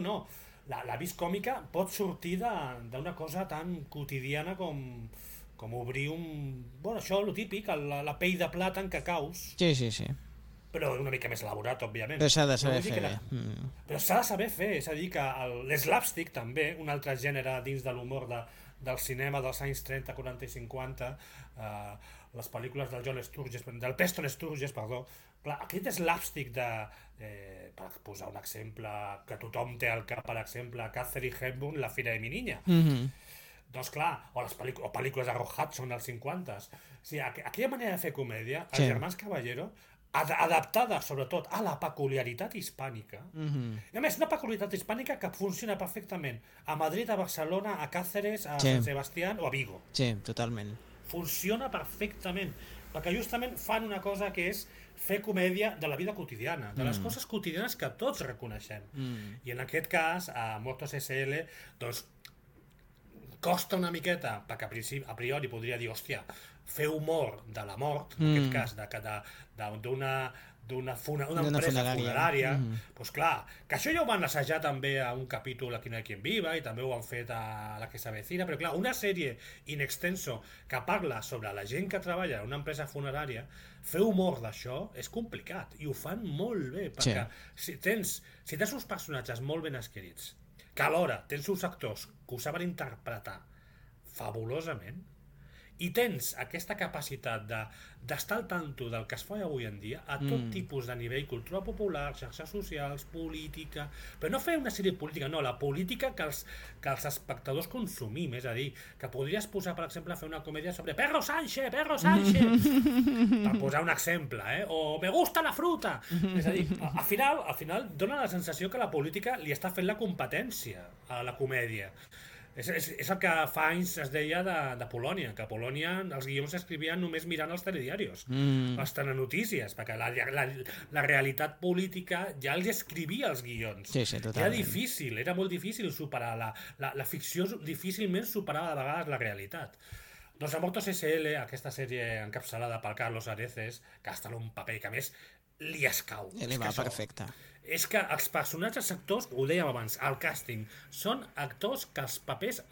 no, la vis còmica pot sortir d'una cosa tan quotidiana com obrir bueno, això, lo típic, la pell de plata en cacaus, Sí, sí, sí. però una mica més elaborat, òbviament. Però s'ha de Però saber vull dir fer que bé. però s'ha de saber fer, és a dir, que l'slapstick també, un altre gènere dins de l'humor del cinema dels anys 30, 40 i 50, les pel·lícules del John Sturges, del Preston Sturges, perdó, clar, aquest slapstick per posar un exemple que tothom té al cap, per exemple, Catherine Hepburn, La fira de mi niña. Doncs clar, o pel·lícules de Rock Hudson als 50. O sigui, aquella manera de fer comèdia, els Sí. germans Caballero, adaptada sobretot a la peculiaritat hispànica, i a més una peculiaritat hispànica que funciona perfectament a Madrid, a Barcelona, a Cáceres, a Sí. Sant Sebastián o a Vigo. Sí, totalment. Funciona perfectament, perquè justament fan una cosa que és fer comèdia de la vida quotidiana, de les coses quotidianes que tots reconeixem. I en aquest cas, a Mortos S.L., doncs costa una miqueta, perquè a priori podria dir, hòstia, fer humor de la mort, en aquest cas, d'una empresa funerària, doncs clar, que això ja ho van assajar també a un capítol aquí no hi ha quien viva, i també ho han fet a La que s'avecina, però clar, una sèrie in extenso que parla sobre la gent que treballa en una empresa funerària, fer humor d'això és complicat, i ho fan molt bé, perquè si tens uns personatges molt ben escrits, que alhora tens uns actors que ho saben interpretar fabulosament, i tens aquesta capacitat d'estar al tanto del que es fa avui en dia a tot tipus de nivell, cultura popular, xarxes socials, política, però no fer una sèrie política, no, la política que els espectadors consumim, és a dir, que podries posar, per exemple, a fer una comèdia sobre Perro Sánchez, per posar un exemple, o Me gusta la fruta, és a dir, al final dona la sensació que la política li està fent la competència a la comèdia. És el que fa anys es deia de Polònia, que a Polònia els guions s'escrivien només mirant els telediaris, les telenotícies, perquè la realitat política ja els escrivia els guions. Sí, totalment. Era molt difícil superar, la ficció difícilment superava de vegades la realitat. Doncs a Mortos S.L., aquesta sèrie encapçalada pel Carlos Areces, que està en un paper que a més li escau. Li va perfecte. És que els personatges actors, ho dèiem abans, al càsting, són actors que els papers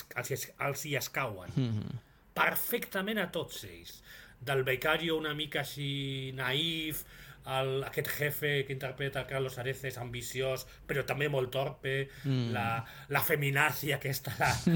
els hi escauen. Perfectament a tots ells. Del becario una mica així naïf, aquest jefe que interpreta Carlos Areces, ambiciós, però també molt torpe, la feminàcia aquesta,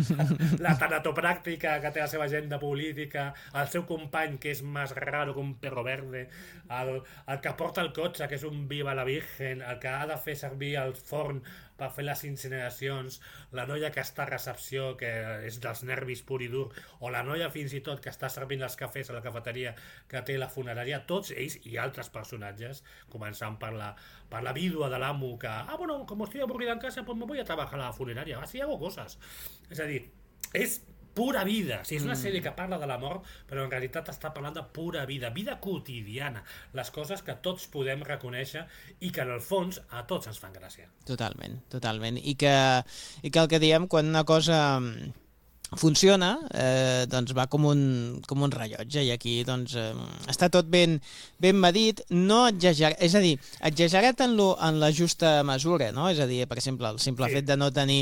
la tanatopràctica que té la seva agenda política, el seu company que és més raro que un perro verde, el que porta el cotxe, que és un viva la virgen, el que ha de fer servir el forn per fer les incineracions, la noia que està a recepció, que és dels nervis pur i dur, o la noia fins i tot que està servint els cafès a la cafeteria que té la funerària, tots ells i altres personatges, començant per la vídua de l'amo que, bueno, com estoy aburrida en casa, pues me voy a trabajar a la funeraria, así hago cosas. És a dir, és pura vida, és una sèrie que parla de la mort, però en realitat està parlant de pura vida quotidiana, les coses que tots podem reconèixer i que en el fons a tots ens fan gràcia. Totalment. I que el que diem, quan una cosa funciona, doncs va com un rellotge, i aquí doncs està tot ben medit, no exagerat, és a dir, exagerat en la justa mesura, no? És a dir, per exemple, el simple fet de no tenir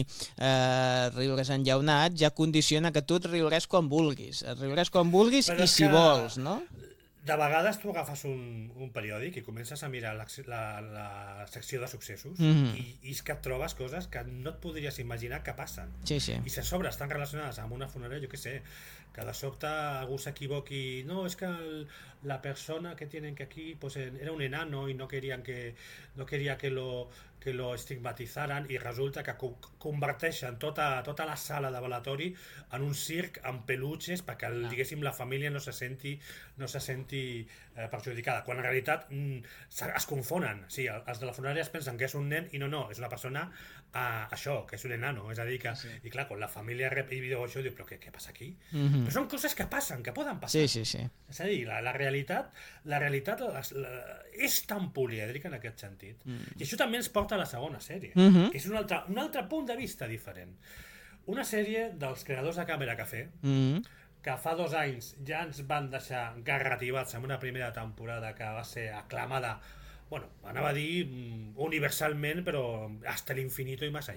riures enllaunats ja condiciona que tu et riuràs quan vulguis, i si vols, no? De vegades tu agafes un periòdic i comences a mirar la secció de successos i és que et trobes coses que no et podries imaginar que passen. Sí. I si a sobre estan relacionades amb una funerària, jo què sé, que de sobte algú s'equivoqui, no, és que la persona que tienen que aquí pues era un enano y no quería que lo estigmatizaran, i resulta que converteixen tota la sala de velatori en un circ amb peluches perquè, diguéssim, la família no se senti perjudicada, quan en realitat es confonen. Sí, els de la funerària es pensen que és un nen i no, és una persona això, que és un enano, és a dir que, i clar, quan la família rep i veu això diu, però què passa aquí? Però són coses que passen, que poden passar. Sí. És a dir, la realitat és tan polièdrica en aquest sentit, i això també ens porta a la segona sèrie, que és un altre punt de vista diferent. Una sèrie dels creadors de Càmera Cafè, que fa 2 anys ja ens van deixar garrativats amb una primera temporada que va ser aclamada, bueno, anava a dir universalment, però hasta l'infinito i més allà.